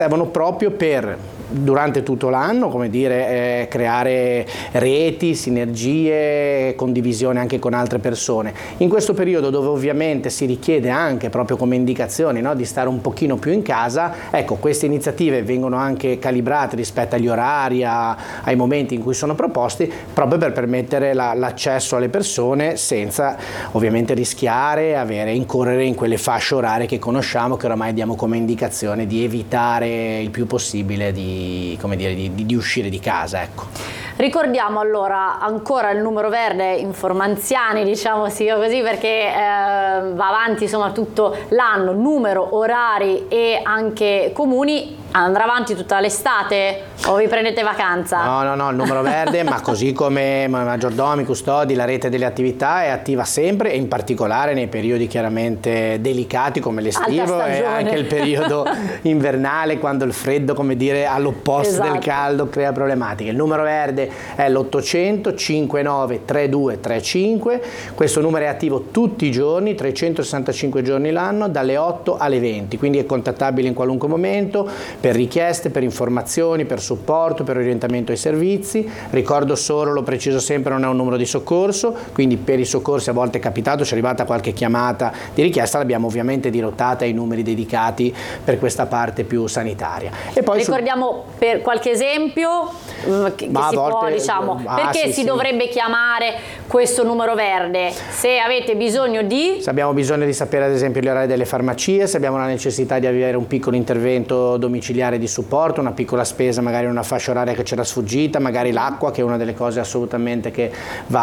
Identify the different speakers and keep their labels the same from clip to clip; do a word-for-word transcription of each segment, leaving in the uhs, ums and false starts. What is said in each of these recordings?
Speaker 1: servono proprio per, durante tutto l'anno, come dire, eh, creare reti, sinergie, condivisione anche con altre persone. In questo periodo dove ovviamente si richiede anche proprio come indicazioni, no, di stare un pochino più in casa, ecco, queste iniziative vengono anche calibrate rispetto agli orari, a, ai momenti in cui sono proposti, proprio per permettere la, l'accesso alle persone senza ovviamente rischiare, avere, incorrere in quelle fasce orarie che conosciamo, che oramai diamo come indicazione di evitare il più possibile di, come dire, di, di uscire di casa, ecco.
Speaker 2: Ricordiamo allora ancora il numero verde Informanziani, diciamo sì così, perché eh, va avanti insomma tutto l'anno, numero, orari e anche comuni. Andrà avanti tutta l'estate o vi prendete vacanza?
Speaker 1: No, no, no, il numero verde, ma così come maggiordomi, custodi, la rete delle attività è attiva sempre, e in particolare nei periodi chiaramente delicati come l'estivo e anche il periodo invernale, quando il freddo, come dire, all'opposto esatto. del caldo crea problematiche. Il numero verde è l'ottocento cinquantanove trentadue trentacinque, questo numero è attivo tutti i giorni, trecentosessantacinque giorni l'anno, dalle otto alle venti, quindi è contattabile in qualunque momento, per richieste, per informazioni, per supporto, per orientamento ai servizi. Ricordo solo, lo preciso sempre, non è un numero di soccorso, quindi per i soccorsi a volte è capitato, ci è arrivata qualche chiamata di richiesta, l'abbiamo ovviamente dirottata ai numeri dedicati per questa parte più sanitaria. E poi
Speaker 2: ricordiamo su... per qualche esempio che, che si volte... può, diciamo, ah, perché sì, si sì. dovrebbe chiamare questo numero verde? Se avete bisogno di...
Speaker 1: Se abbiamo bisogno di sapere ad esempio gli orari delle farmacie, se abbiamo la necessità di avere un piccolo intervento domiciliare di supporto, una piccola spesa magari in una fascia oraria che c'era sfuggita, magari l'acqua, che è una delle cose assolutamente che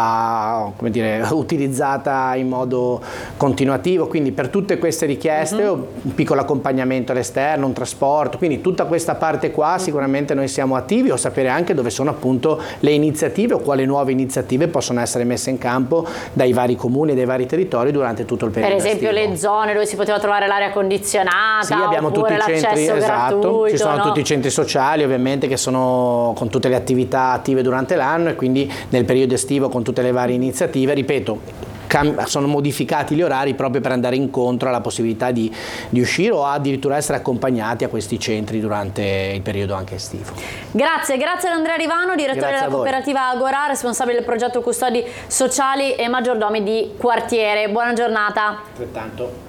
Speaker 1: va, come dire, utilizzata in modo continuativo, quindi per tutte queste richieste uh-huh. un piccolo accompagnamento all'esterno, un trasporto, quindi tutta questa parte qua sicuramente noi siamo attivi, o sapere anche dove sono appunto le iniziative o quali nuove iniziative possono essere messe in campo dai vari comuni e dai vari territori durante tutto il periodo
Speaker 2: per esempio
Speaker 1: estivo.
Speaker 2: Le zone dove si poteva trovare l'aria condizionata, sì, abbiamo tutti i centri,
Speaker 1: esatto, ci sono
Speaker 2: no?
Speaker 1: tutti i centri sociali ovviamente che sono con tutte le attività attive durante l'anno, e quindi nel periodo estivo con tutte le varie iniziative, ripeto, sono modificati gli orari proprio per andare incontro alla possibilità di, di uscire o addirittura essere accompagnati a questi centri durante il periodo anche estivo.
Speaker 2: Grazie, grazie ad Andrea Rivano, direttore della cooperativa Agora, responsabile del progetto Custodi Sociali e Maggiordomi di Quartiere. Buona giornata.
Speaker 1: Altrettanto.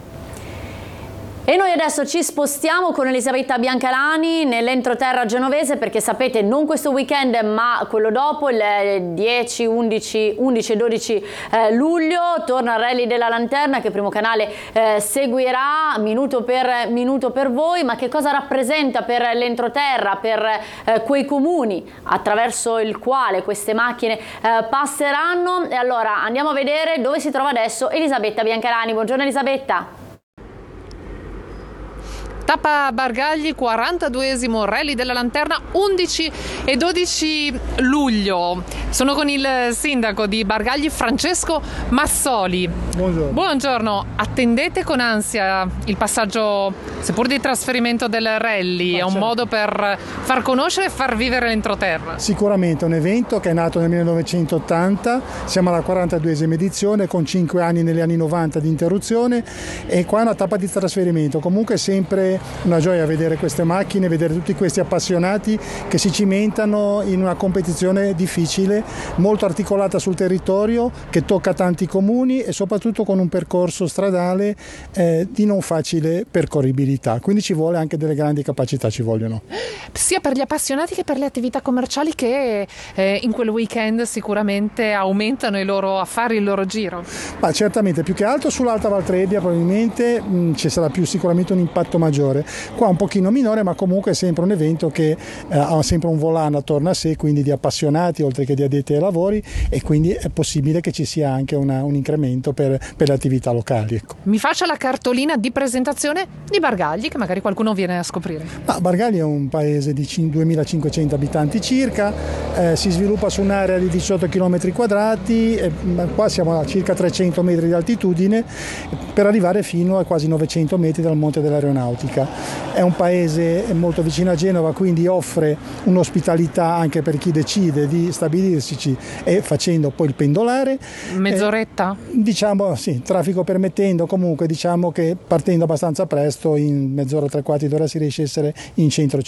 Speaker 2: E noi adesso ci spostiamo con Elisabetta Biancalani nell'entroterra genovese, perché sapete non questo weekend ma quello dopo, il dieci, undici, undici e dodici eh, luglio, torna il Rally della Lanterna che Primo Canale eh, seguirà minuto per minuto per voi. Ma che cosa rappresenta per l'entroterra, per eh, quei comuni attraverso il quale queste macchine eh, passeranno? E allora andiamo a vedere dove si trova adesso Elisabetta Biancalani. Buongiorno Elisabetta.
Speaker 3: Tappa Bargagli, quarantaduesimo Rally della Lanterna, undici e dodici luglio. Sono con il sindaco di Bargagli, Francesco Massoli.
Speaker 4: Buongiorno.
Speaker 3: Buongiorno. Attendete con ansia il passaggio, seppur di trasferimento del rally? È un modo per far conoscere e far vivere l'entroterra?
Speaker 4: Sicuramente è un evento che è nato nel millenovecentottanta, siamo alla quarantaduesima edizione con cinque anni negli anni novanta di interruzione, e qua è una tappa di trasferimento. Comunque è sempre una gioia vedere queste macchine, vedere tutti questi appassionati che si cimentano in una competizione difficile, molto articolata sul territorio, che tocca tanti comuni e soprattutto con un percorso stradale eh, di non facile percorribilità, quindi ci vuole anche delle grandi capacità, ci vogliono.
Speaker 3: Sia per gli appassionati che per le attività commerciali che eh, in quel weekend sicuramente aumentano i loro affari, il loro giro.
Speaker 4: Ma certamente, più che altro sull'Alta Val Trebbia probabilmente mh, ci sarà più sicuramente un impatto maggiore. Qua un pochino minore, ma comunque è sempre un evento che eh, ha sempre un volano attorno a sé, quindi di appassionati oltre che di addetti ai lavori, e quindi è possibile che ci sia anche una, un incremento per, per le attività locali. Ecco.
Speaker 3: Mi faccia la cartolina di presentazione di Bargagli, che magari qualcuno viene a scoprire.
Speaker 4: Ma Bargagli è un paese di duemilacinquecento abitanti circa, eh, si sviluppa su un'area di diciotto chilometri quadrati, e qua siamo a circa trecento metri di altitudine per arrivare fino a quasi novecento metri dal Monte dell'Aeronautica. È un paese molto vicino a Genova, quindi offre un'ospitalità anche per chi decide di stabilirsi e facendo poi il pendolare.
Speaker 3: Mezz'oretta?
Speaker 4: Eh, diciamo sì, traffico permettendo, comunque diciamo che partendo abbastanza presto, in mezz'ora, tre quarti d'ora si riesce a essere in centro